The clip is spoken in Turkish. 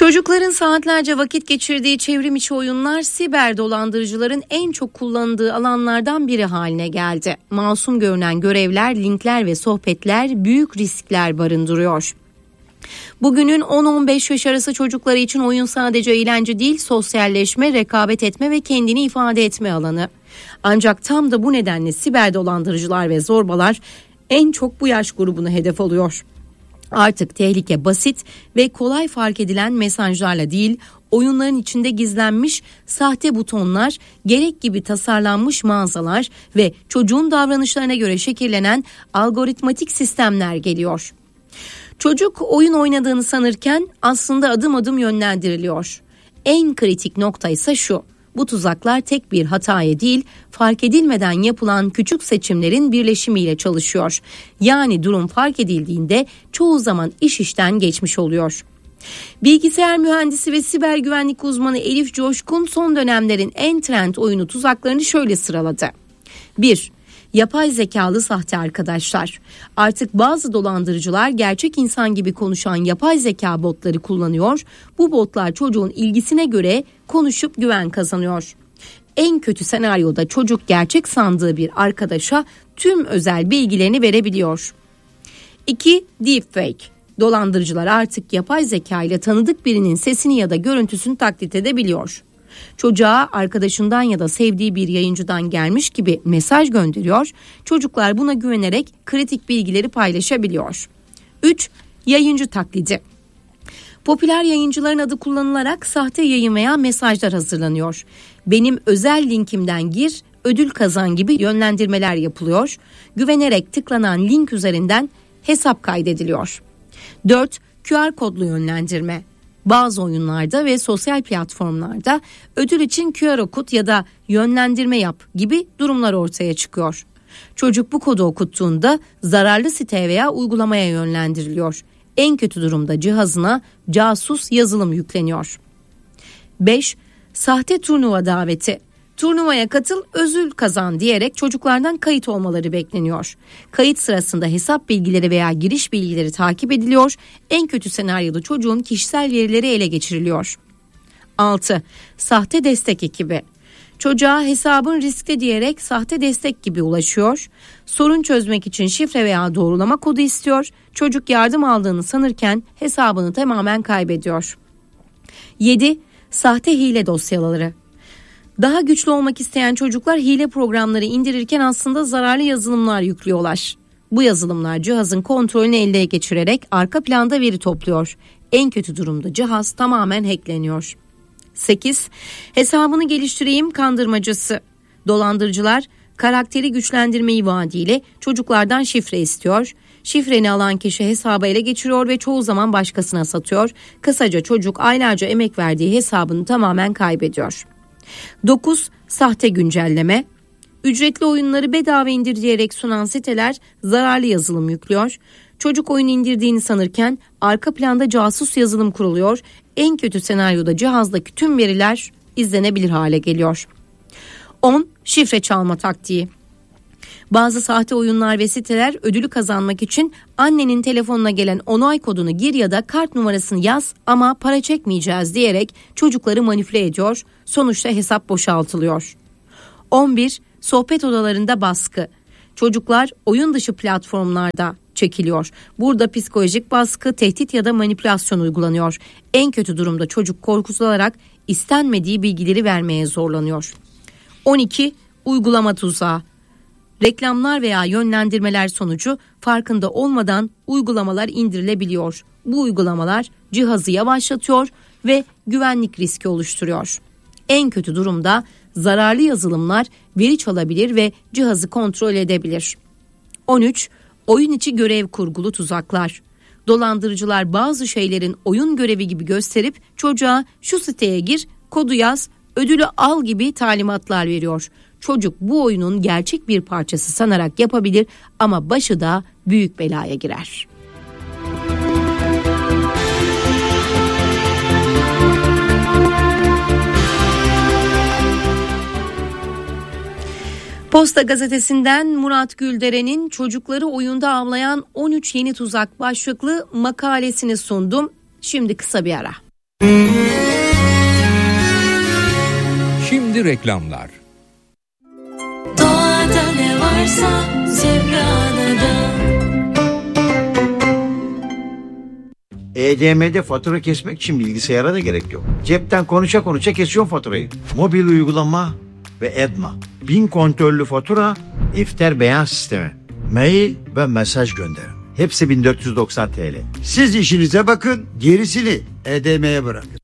Çocukların saatlerce vakit geçirdiği çevrim içi oyunlar siber dolandırıcıların en çok kullandığı alanlardan biri haline geldi. Masum görünen görevler, linkler ve sohbetler büyük riskler barındırıyor. Bugünün 10-15 yaş arası çocukları için oyun sadece eğlence değil, sosyalleşme, rekabet etme ve kendini ifade etme alanı. Ancak tam da bu nedenle siber dolandırıcılar ve zorbalar en çok bu yaş grubunu hedef alıyor. Artık tehlike basit ve kolay fark edilen mesajlarla değil, oyunların içinde gizlenmiş sahte butonlar, gerek gibi tasarlanmış mağazalar ve çocuğun davranışlarına göre şekillenen algoritmatik sistemler geliyor. Çocuk oyun oynadığını sanırken aslında adım adım yönlendiriliyor. En kritik nokta ise şu: bu tuzaklar tek bir hataya değil, fark edilmeden yapılan küçük seçimlerin birleşimiyle çalışıyor. Yani durum fark edildiğinde çoğu zaman iş işten geçmiş oluyor. Bilgisayar mühendisi ve siber güvenlik uzmanı Elif Coşkun son dönemlerin en trend oyunu tuzaklarını şöyle sıraladı. 1. Yapay zekalı sahte arkadaşlar. Artık bazı dolandırıcılar gerçek insan gibi konuşan yapay zeka botları kullanıyor. Bu botlar çocuğun ilgisine göre konuşup güven kazanıyor. En kötü senaryoda çocuk gerçek sandığı bir arkadaşa tüm özel bilgilerini verebiliyor. 2. Deepfake. Dolandırıcılar artık yapay zeka ile tanıdık birinin sesini ya da görüntüsünü taklit edebiliyor. Çocuğa arkadaşından ya da sevdiği bir yayıncıdan gelmiş gibi mesaj gönderiyor. Çocuklar buna güvenerek kritik bilgileri paylaşabiliyor. 3. Yayıncı taklidi. Popüler yayıncıların adı kullanılarak sahte yayın veya mesajlar hazırlanıyor. Benim özel linkimden gir, ödül kazan gibi yönlendirmeler yapılıyor. Güvenerek tıklanan link üzerinden hesap kaydediliyor. 4. QR kodlu yönlendirme. Bazı oyunlarda ve sosyal platformlarda ödül için QR okut ya da yönlendirme yap gibi durumlar ortaya çıkıyor. Çocuk bu kodu okuttuğunda zararlı site veya uygulamaya yönlendiriliyor. En kötü durumda cihazına casus yazılım yükleniyor. 5. Sahte turnuva daveti. Turnuvaya katıl, ödül kazan diyerek çocuklardan kayıt olmaları bekleniyor. Kayıt sırasında hesap bilgileri veya giriş bilgileri takip ediliyor. En kötü senaryoda çocuğun kişisel verileri ele geçiriliyor. 6. Sahte destek ekibi. Çocuğa hesabın riskli diyerek sahte destek gibi ulaşıyor. Sorun çözmek için şifre veya doğrulama kodu istiyor. Çocuk yardım aldığını sanırken hesabını tamamen kaybediyor. 7. Sahte hile dosyaları. Daha güçlü olmak isteyen çocuklar hile programları indirirken aslında zararlı yazılımlar yüklüyorlar. Bu yazılımlar cihazın kontrolünü ele geçirerek arka planda veri topluyor. En kötü durumda cihaz tamamen hackleniyor. 8. Hesabını geliştireyim kandırmacası. Dolandırıcılar karakteri güçlendirmeyi vaadiyle çocuklardan şifre istiyor. Şifreni alan kişi hesabı ele geçiriyor ve çoğu zaman başkasına satıyor. Kısaca çocuk aylarca emek verdiği hesabını tamamen kaybediyor. 9. Sahte güncelleme. Ücretli oyunları bedava indir diyerek sunan siteler zararlı yazılım yüklüyor. Çocuk oyun indirdiğini sanırken arka planda casus yazılım kuruluyor. En kötü senaryoda cihazdaki tüm veriler izlenebilir hale geliyor. 10. Şifre çalma taktiği. Bazı sahte oyunlar ve siteler ödülü kazanmak için annenin telefonuna gelen onay kodunu gir ya da kart numarasını yaz ama para çekmeyeceğiz diyerek çocukları manipüle ediyor. Sonuçta hesap boşaltılıyor. 11. Sohbet odalarında baskı. Çocuklar oyun dışı platformlarda çekiliyor. Burada psikolojik baskı, tehdit ya da manipülasyon uygulanıyor. En kötü durumda çocuk korkutularak istenmediği bilgileri vermeye zorlanıyor. 12. Uygulama tuzağı. Reklamlar veya yönlendirmeler sonucu farkında olmadan uygulamalar indirilebiliyor. Bu uygulamalar cihazı yavaşlatıyor ve güvenlik riski oluşturuyor. En kötü durumda zararlı yazılımlar veri çalabilir ve cihazı kontrol edebilir. 13. Oyun içi görev kurgulu tuzaklar. Dolandırıcılar bazı şeylerin oyun görevi gibi gösterip çocuğa şu siteye gir, kodu yaz, ödülü al gibi talimatlar veriyor. Çocuk bu oyunun gerçek bir parçası sanarak yapabilir ama başı da büyük belaya girer. Posta Gazetesi'nden Murat Gülderen'in çocukları oyunda avlayan 13 yeni tuzak başlıklı makalesini sundum. Şimdi kısa bir ara. Şimdi reklamlar. Doğada ne varsa Zümra'da. EDM'de fatura kesmek için bilgisayara da gerek yok. Cepten konuşa konuşa kesiyorsun faturayı. Mobil uygulama ve Edma. 1000 kontrollü fatura, İfter beyan sistemi. Mail ve mesaj gönderin. Hepsi 1490 TL. Siz işinize bakın, gerisini EDM'ye bırakın.